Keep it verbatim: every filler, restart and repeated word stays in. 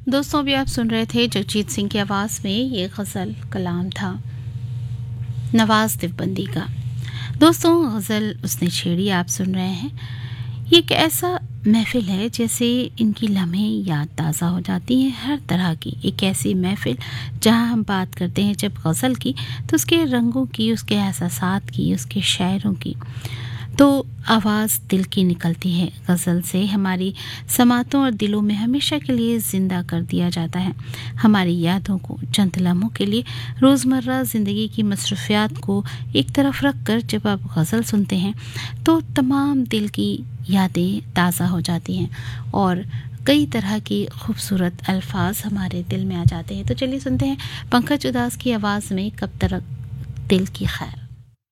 दोस्तों, अभी आप सुन रहे थे जगजीत सिंह की आवाज़ में ये गज़ल कलाम था नवाज़ दिव्बंदी का। दोस्तों, गज़ल उसने छेड़ी आप सुन रहे हैं। ये एक ऐसा महफ़िल है जैसे इनकी लम्हे याद ताज़ा हो जाती हैं, हर तरह की एक ऐसी महफ़िल जहां हम बात करते हैं जब गज़ल की, तो उसके रंगों की, उसके एहसासात की, उसके शायरों की तो आवाज़ दिल की निकलती है। गज़ल से हमारी समातों और दिलों में हमेशा के लिए ज़िंदा कर दिया जाता है। हमारी यादों को चंद लम्हों के लिए, रोज़मर्रा ज़िंदगी की मसरूफ़ियात को एक तरफ रख कर जब आप गज़ल सुनते हैं तो तमाम दिल की यादें ताज़ा हो जाती हैं और कई तरह की खूबसूरत अल्फाज हमारे दिल में आ जाते हैं। तो चलिए सुनते हैं पंकज उदास की आवाज़ में कब तक दिल की खैर।